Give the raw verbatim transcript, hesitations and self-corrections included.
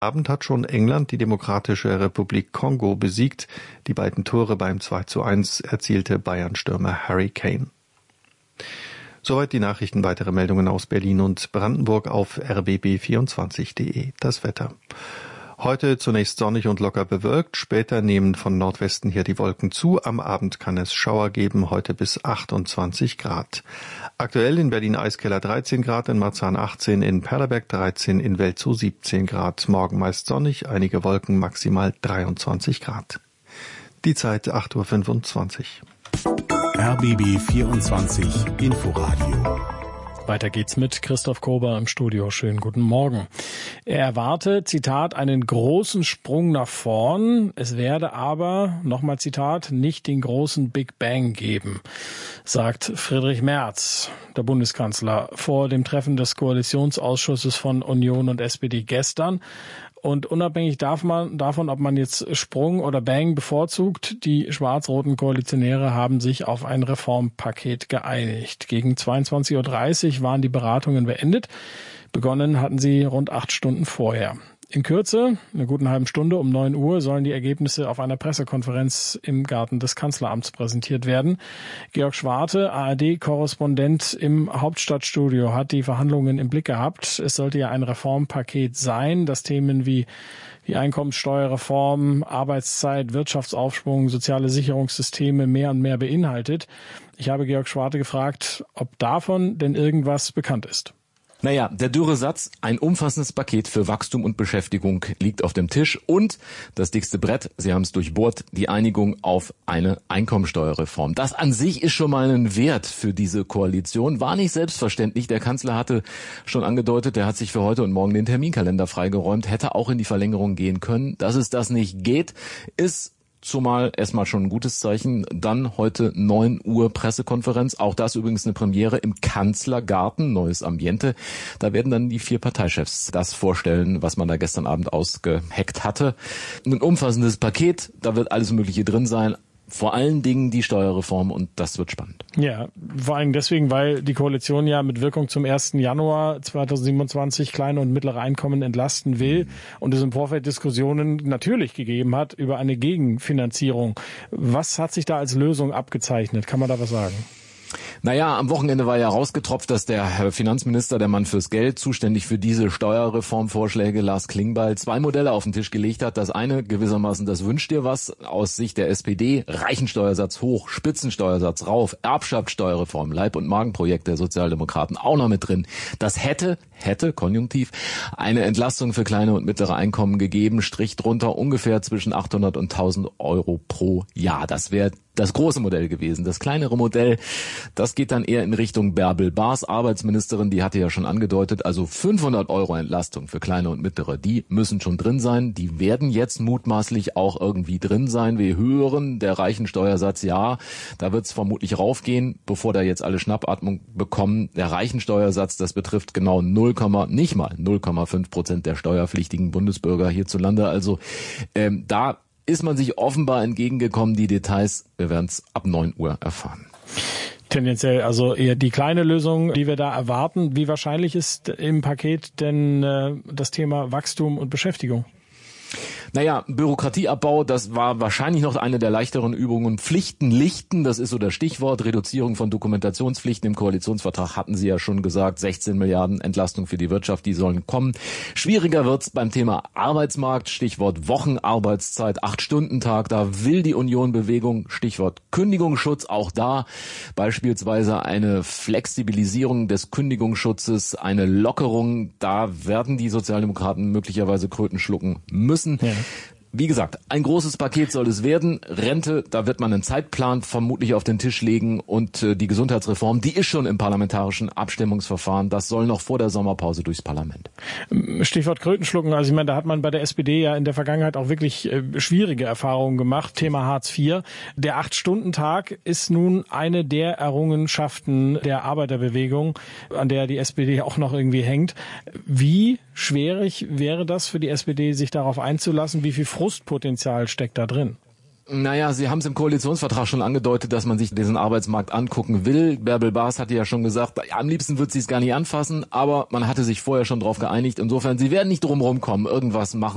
Abend hat schon England die Demokratische Republik Kongo besiegt. Die beiden Tore beim zwei zu eins erzielte Bayern-Stürmer Harry Kane. Soweit die Nachrichten. Weitere Meldungen aus Berlin und Brandenburg auf r b b vierundzwanzig punkt de. Das Wetter. Heute zunächst sonnig und locker bewölkt, später nehmen von Nordwesten her die Wolken zu. Am Abend kann es Schauer geben, heute bis achtundzwanzig Grad. Aktuell in Berlin-Eiskeller dreizehn Grad, in Marzahn achtzehn, in Perleberg dreizehn, in Welzow siebzehn Grad. Morgen meist sonnig, einige Wolken, maximal dreiundzwanzig Grad. Die Zeit acht Uhr fünfundzwanzig. R B B vierundzwanzig Inforadio. Weiter geht's mit Christoph Kober im Studio. Schönen guten Morgen. Er erwarte, Zitat, einen großen Sprung nach vorn. Es werde aber, nochmal Zitat, nicht den großen Big Bang geben, sagt Friedrich Merz, der Bundeskanzler, vor dem Treffen des Koalitionsausschusses von Union und S P D gestern. Und unabhängig davon, davon, ob man jetzt Sprung oder Bang bevorzugt, die schwarz-roten Koalitionäre haben sich auf ein Reformpaket geeinigt. Gegen zweiundzwanzig Uhr dreißig waren die Beratungen beendet. Begonnen hatten sie rund acht Stunden vorher. In Kürze, einer guten halben Stunde, um neun Uhr, sollen die Ergebnisse auf einer Pressekonferenz im Garten des Kanzleramts präsentiert werden. Georg Schwarte, A R D-Korrespondent im Hauptstadtstudio, hat die Verhandlungen im Blick gehabt. Es sollte ja ein Reformpaket sein, das Themen wie die Einkommenssteuerreform, Arbeitszeit, Wirtschaftsaufschwung, soziale Sicherungssysteme mehr und mehr beinhaltet. Ich habe Georg Schwarte gefragt, ob davon denn irgendwas bekannt ist. Naja, der dürre Satz, ein umfassendes Paket für Wachstum und Beschäftigung liegt auf dem Tisch und das dickste Brett, Sie haben es durchbohrt, die Einigung auf eine Einkommensteuerreform. Das an sich ist schon mal ein Wert für diese Koalition, war nicht selbstverständlich. Der Kanzler hatte schon angedeutet, er hat sich für heute und morgen den Terminkalender freigeräumt, hätte auch in die Verlängerung gehen können. Dass es das nicht geht, ist zumal erstmal schon ein gutes Zeichen. Dann heute neun Uhr Pressekonferenz. Auch das übrigens eine Premiere im Kanzlergarten, neues Ambiente. Da werden dann die vier Parteichefs das vorstellen, was man da gestern Abend ausgeheckt hatte. Ein umfassendes Paket, da wird alles Mögliche drin sein. Vor allen Dingen die Steuerreform und das wird spannend. Ja, vor allem deswegen, weil die Koalition ja mit Wirkung zum ersten Januar zweitausendsiebenundzwanzig kleine und mittlere Einkommen entlasten will und es im Vorfeld Diskussionen natürlich gegeben hat über eine Gegenfinanzierung. Was hat sich da als Lösung abgezeichnet? Kann man da was sagen? Naja, am Wochenende war ja rausgetropft, dass der Finanzminister, der Mann fürs Geld, zuständig für diese Steuerreformvorschläge, Lars Klingbeil, zwei Modelle auf den Tisch gelegt hat. Das eine gewissermaßen, das wünscht dir was, aus Sicht der S P D, Reichensteuersatz hoch, Spitzensteuersatz rauf, Erbschaftssteuerreform, Leib- und Magenprojekt der Sozialdemokraten auch noch mit drin. Das hätte, hätte, konjunktiv, eine Entlastung für kleine und mittlere Einkommen gegeben, Strich drunter ungefähr zwischen achthundert und tausend Euro pro Jahr. Das wäre das große Modell gewesen. Das kleinere Modell, das geht dann eher in Richtung Bärbel Baas, Arbeitsministerin, die hatte ja schon angedeutet, also fünfhundert Euro Entlastung für kleine und mittlere, die müssen schon drin sein, die werden jetzt mutmaßlich auch irgendwie drin sein. Wir hören, der Reichensteuersatz, ja, da wird es vermutlich raufgehen, bevor da jetzt alle Schnappatmung bekommen. Der Reichensteuersatz, das betrifft genau null, nicht mal null Komma fünf Prozent der steuerpflichtigen Bundesbürger hierzulande. Also ähm, da ist man sich offenbar entgegengekommen. Die Details, wir werden es ab neun Uhr erfahren. Tendenziell also eher die kleine Lösung, die wir da erwarten. Wie wahrscheinlich ist im Paket denn äh, das Thema Wachstum und Beschäftigung? Naja, Bürokratieabbau, das war wahrscheinlich noch eine der leichteren Übungen. Pflichten lichten, das ist so das Stichwort. Reduzierung von Dokumentationspflichten im Koalitionsvertrag hatten Sie ja schon gesagt. sechzehn Milliarden Entlastung für die Wirtschaft, die sollen kommen. Schwieriger wird's beim Thema Arbeitsmarkt, Stichwort Wochenarbeitszeit, acht-Stunden-Tag. Da will die Union Bewegung, Stichwort Kündigungsschutz, auch da beispielsweise eine Flexibilisierung des Kündigungsschutzes, eine Lockerung. Da werden die Sozialdemokraten möglicherweise Kröten schlucken müssen. Ja. Wie gesagt, ein großes Paket soll es werden. Rente, da wird man einen Zeitplan vermutlich auf den Tisch legen. Und äh, die Gesundheitsreform, die ist schon im parlamentarischen Abstimmungsverfahren. Das soll noch vor der Sommerpause durchs Parlament. Stichwort Krötenschlucken. Also ich meine, da hat man bei der S P D ja in der Vergangenheit auch wirklich äh, schwierige Erfahrungen gemacht. Thema Hartz vier. Der acht-Stunden-Tag ist nun eine der Errungenschaften der Arbeiterbewegung, an der die S P D auch noch irgendwie hängt. Wie schwierig wäre das für die S P D, sich darauf einzulassen? Wie viel Frustpotenzial steckt da drin? Naja, Sie haben es im Koalitionsvertrag schon angedeutet, dass man sich diesen Arbeitsmarkt angucken will. Bärbel Baas hatte ja schon gesagt, ja, am liebsten wird sie es gar nicht anfassen, aber man hatte sich vorher schon drauf geeinigt. Insofern, Sie werden nicht drum rumkommen, irgendwas machen